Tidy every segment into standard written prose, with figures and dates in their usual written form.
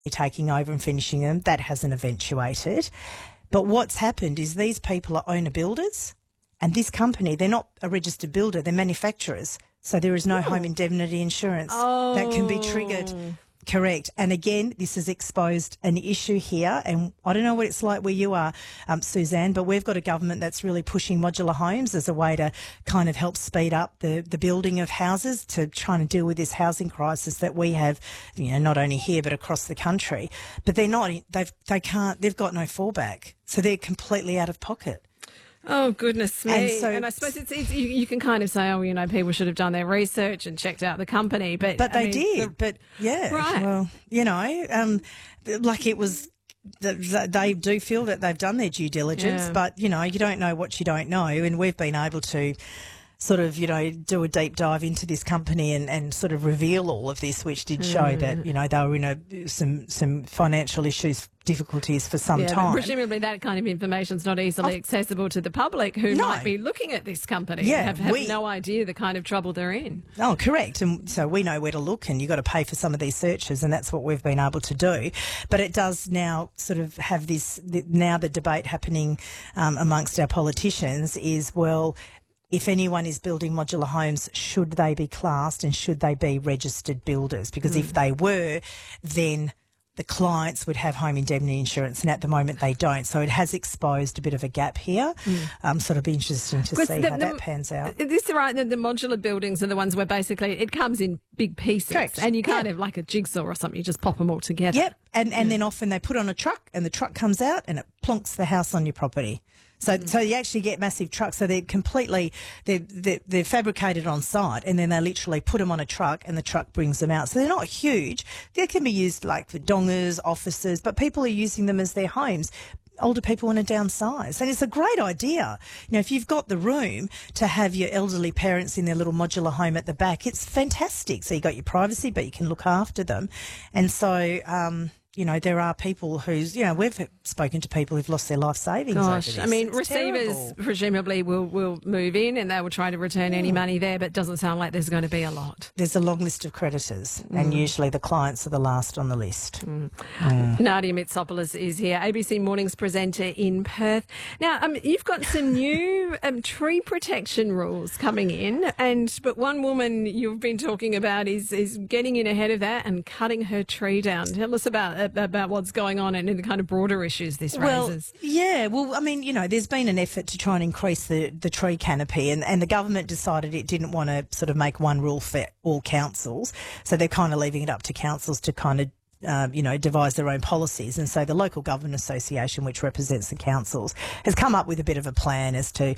taking over and finishing them. That hasn't eventuated. But what's happened is these people are owner builders, and this company, they're not a registered builder, they're manufacturers. So there is no home indemnity insurance that can be triggered. Correct. And again, this has exposed an issue here. And I don't know what it's like where you are, Suzanne, but we've got a government that's really pushing modular homes as a way to kind of help speed up the building of houses to try and deal with this housing crisis that we have, not only here but across the country. But they've got no fallback. So they're completely out of pocket. Oh, goodness me. And I suppose you can kind of say, people should have done their research and checked out the company. But they did. But, yeah. Right. Well, it was... They do feel that they've done their due diligence, but, you don't know what you don't know. And we've been able to sort of, do a deep dive into this company and sort of reveal all of this, which did show that, they were in some financial difficulties for some time. Presumably that kind of information is not easily accessible to the public who might be looking at this company and have no idea the kind of trouble they're in. Oh, correct. And so we know where to look, and you've got to pay for some of these searches, and that's what we've been able to do. But it does now sort of have the debate happening amongst our politicians is, well, if anyone is building modular homes, should they be classed and should they be registered builders? Because if they were, then the clients would have home indemnity insurance, and at the moment they don't. So it has exposed a bit of a gap here. So it'll be interesting to see how that pans out. This is right, the modular buildings are the ones where basically it comes in big pieces. Correct. And you kind of like a jigsaw or something, you just pop them all together. Yep, and then often they put on a truck and the truck comes out and it plonks the house on your property. So you actually get massive trucks. So they're fabricated on site, and then they literally put them on a truck and the truck brings them out. So they're not huge. They can be used like for dongers, offices, but people are using them as their homes. Older people want to downsize. And it's a great idea. If you've got the room to have your elderly parents in their little modular home at the back, it's fantastic. So you've got your privacy, but you can look after them. And so, there are people who's, we've spoken to people who've lost their life savings. Gosh, over this. Receivers terrible. Presumably will move in and they will try to return any money there, but it doesn't sound like there's going to be a lot. There's a long list of creditors, and usually the clients are the last on the list. Nadia Mitsopoulos is here, ABC Mornings presenter in Perth. Now, you've got some new tree protection rules coming in, but one woman you've been talking about is getting in ahead of that and cutting her tree down. Tell us about what's going on and the kind of broader issues this raises. There's been an effort to try and increase the tree canopy, and the government decided it didn't want to sort of make one rule for all councils, so they're kind of leaving it up to councils to kind of devise their own policies. And so the Local Government Association, which represents the councils, has come up with a bit of a plan as to,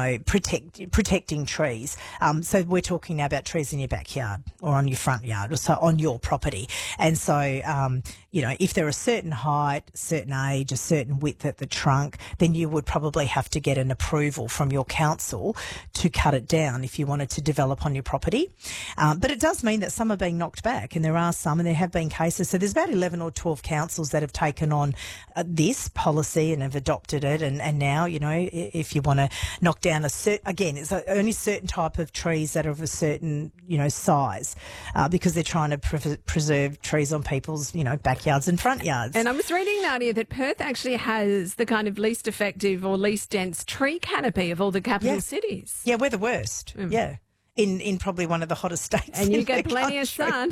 protecting trees. So we're talking now about trees in your backyard or on your front yard, or so on your property. And so, if they're a certain height, certain age, a certain width at the trunk, then you would probably have to get an approval from your council to cut it down if you wanted to develop on your property. But it does mean that some are being knocked back, and there are some, and there have been cases. So there's about 11 or 12 councils that have taken on this policy and have adopted it. And now, if you want to knock down it's only certain type of trees that are of a certain, size, because they're trying to preserve trees on people's, backyards and front yards. And I was reading, Nadia, that Perth actually has the kind of least effective or least dense tree canopy of all the capital cities. Yeah, we're the worst. Yeah. In probably one of the hottest states. And you get plenty of sun.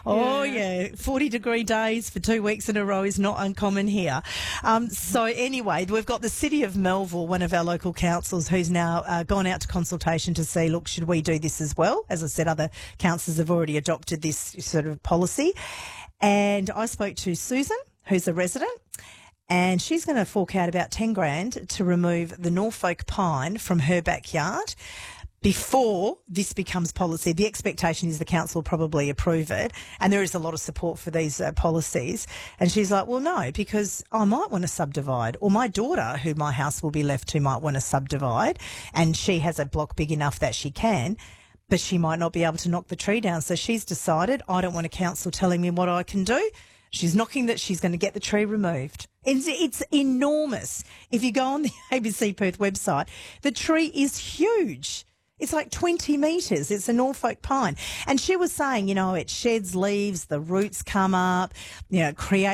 40-degree days for 2 weeks in a row is not uncommon here. So anyway, we've got the City of Melville, one of our local councils, who's now gone out to consultation to see, look, should we do this as well? As I said, other councils have already adopted this sort of policy. And I spoke to Susan, who's a resident, and she's going to fork out about 10 grand to remove the Norfolk pine from her backyard. Before this becomes policy, the expectation is the council will probably approve it, and there is a lot of support for these policies. And she's like, well, no, because I might want to subdivide, or my daughter, who my house will be left to, might want to subdivide, and she has a block big enough that she can, but she might not be able to knock the tree down. So she's decided, I don't want a council telling me what I can do. She's she's going to get the tree removed. It's enormous. If you go on the ABC Perth website, the tree is huge. It's like 20 metres. It's a Norfolk pine. And she was saying, it sheds leaves, the roots come up, create